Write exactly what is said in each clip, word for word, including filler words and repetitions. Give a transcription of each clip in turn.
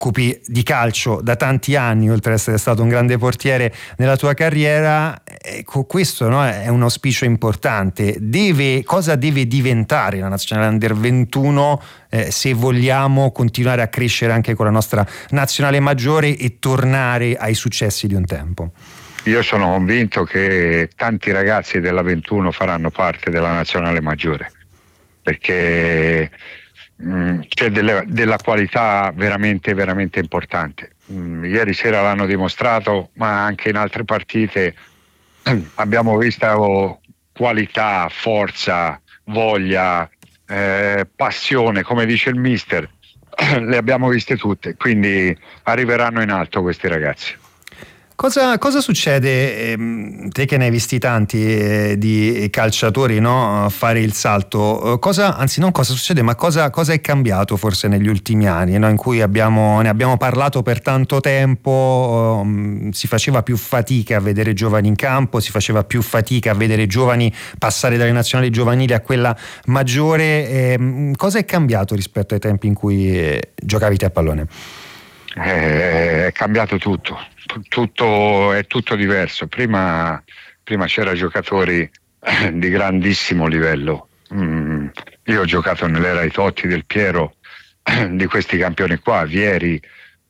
occupi di calcio da tanti anni, oltre ad essere stato un grande portiere nella tua carriera, ecco, questo, no, è un auspicio importante. Deve, cosa deve diventare la nazionale under ventuno eh, se vogliamo continuare a crescere anche con la nostra nazionale maggiore e tornare ai successi di un tempo? Io sono convinto che tanti ragazzi della ventuno faranno parte della nazionale maggiore, perché mh, c'è delle, della qualità veramente veramente importante. Mh, ieri sera l'hanno dimostrato, ma anche in altre partite abbiamo visto qualità, forza, voglia, eh, passione, come dice il mister, le abbiamo viste tutte, quindi arriveranno in alto questi ragazzi. Cosa, cosa succede, ehm, te che ne hai visti tanti eh, di calciatori, no, fare il salto, cosa, anzi non cosa succede, ma cosa, cosa è cambiato forse negli ultimi anni, no, in cui abbiamo, ne abbiamo parlato per tanto tempo, um, si faceva più fatica a vedere giovani in campo, si faceva più fatica a vedere giovani passare dalle nazionali giovanili a quella maggiore, ehm, cosa è cambiato rispetto ai tempi in cui eh, giocavi te a pallone? È cambiato tutto, tutto è tutto diverso. Prima, prima c'era giocatori di grandissimo livello. Mm, io ho giocato nell'era di Totti, Del Piero, di questi campioni qua, Vieri.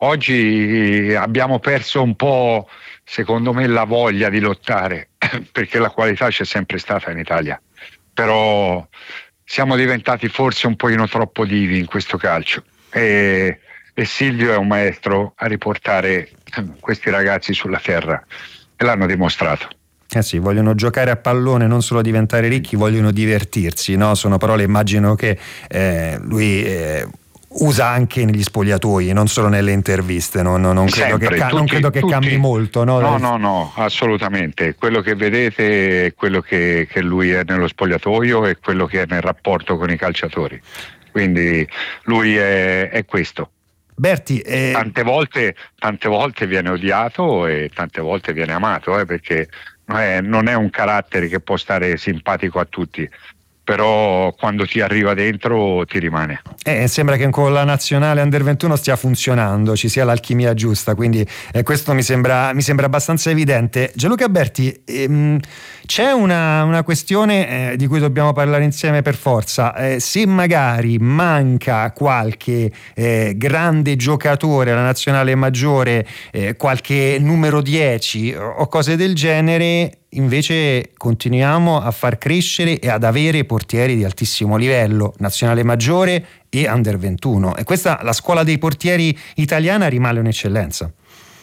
Oggi abbiamo perso un po', secondo me, la voglia di lottare, perché la qualità c'è sempre stata in Italia. Però siamo diventati forse un pochino troppo divi in questo calcio. E E Silvio è un maestro a riportare questi ragazzi sulla terra e l'hanno dimostrato. Eh sì, vogliono giocare a pallone, non solo diventare ricchi, vogliono divertirsi, no? Sono parole, immagino, che eh, lui eh, usa anche negli spogliatoi, non solo nelle interviste. No? No, non, credo Sempre, che, ca- tutti, non credo che tutti. cambi molto. No, no, no, no, assolutamente. Quello che vedete è quello che, che lui è nello spogliatoio e quello che è nel rapporto con i calciatori. Quindi lui è, è questo. Berti, eh... tante volte tante volte viene odiato e tante volte viene amato, eh, perché non è, non è un carattere che può stare simpatico a tutti, però quando ti arriva dentro ti rimane. Eh, sembra che con la nazionale under ventuno stia funzionando, ci sia l'alchimia giusta, quindi eh, questo mi sembra, mi sembra abbastanza evidente. Gianluca Berti, ehm, c'è una, una questione eh, di cui dobbiamo parlare insieme per forza. Eh, se magari manca qualche eh, grande giocatore alla nazionale maggiore, eh, qualche numero dieci o cose del genere, invece continuiamo a far crescere e ad avere portieri di altissimo livello, nazionale maggiore e under ventuno, e questa, la scuola dei portieri italiana, rimane un'eccellenza.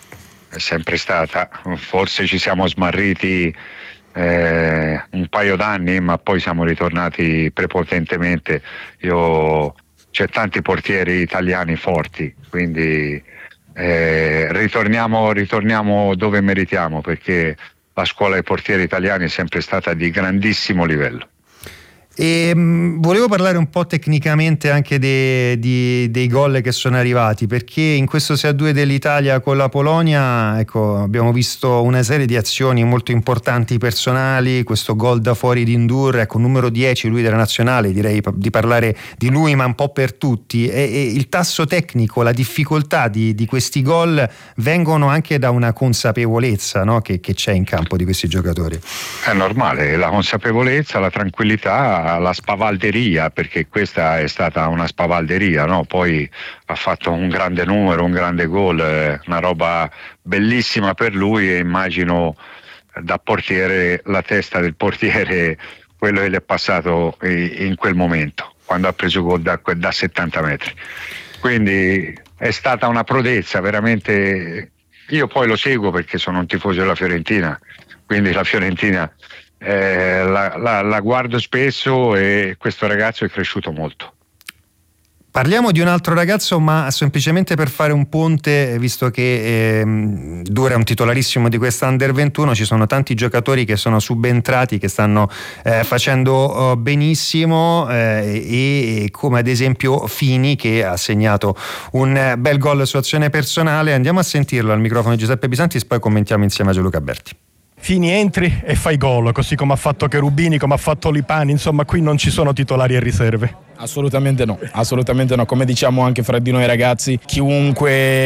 È sempre stata, forse ci siamo smarriti eh, un paio d'anni, ma poi siamo ritornati prepotentemente. Io, c'è tanti portieri italiani forti, quindi eh, ritorniamo, ritorniamo dove meritiamo, perché la scuola dei portieri italiani è sempre stata di grandissimo livello. E, mh, volevo parlare un po' tecnicamente anche de, di, dei gol che sono arrivati, perché in questo sei a due dell'Italia con la Polonia, ecco, abbiamo visto una serie di azioni molto importanti personali, questo gol da fuori di Ndur, ecco, numero dieci, lui della nazionale, direi di parlare di lui ma un po' per tutti, e, e il tasso tecnico, la difficoltà di, di questi gol vengono anche da una consapevolezza, no, che, che c'è in campo di questi giocatori. È normale, la consapevolezza, la tranquillità, la spavalderia, perché questa è stata una spavalderia, no? Poi ha fatto un grande numero, un grande gol, una roba bellissima per lui, e immagino da portiere, la testa del portiere, quello che gli è passato in quel momento quando ha preso gol da, da settanta metri. Quindi è stata una prodezza veramente. Io poi lo seguo perché sono un tifoso della Fiorentina, quindi la Fiorentina Eh, la, la, la guardo spesso, e questo ragazzo è cresciuto molto. Parliamo di un altro ragazzo, ma semplicemente per fare un ponte, visto che eh, Dura è un titolarissimo di questa under ventuno, ci sono tanti giocatori che sono subentrati, che stanno eh, facendo oh, benissimo, eh, e come ad esempio Fini, che ha segnato un bel gol su azione personale. Andiamo a sentirlo al microfono di Giuseppe Bisantis, poi commentiamo insieme a Gianluca Berti. Fini, entri e fai gol, così come ha fatto Cherubini, come ha fatto Lipani, insomma qui non ci sono titolari e riserve. Assolutamente no, assolutamente no, come diciamo anche fra di noi ragazzi, chiunque